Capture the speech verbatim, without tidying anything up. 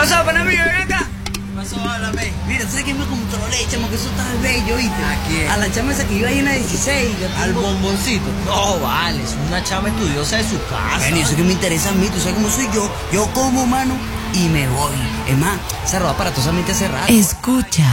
pasó, Panamillo? Ven acá. ¿Qué pasó? Háblame. Mira, ¿sabes quién me controlé, chamo? Que eso está bello, ¿viste? ¿A quién? A la chama esa que iba ahí en la dieciséis. yo Al tengo- bomboncito. No, vale, es una chama estudiosa de su casa. Bueno, y eso que me interesa a mí, tú sabes cómo soy yo. Yo como, mano, y me voy. Es más, se roba aparatosamente hace rato. Escucha.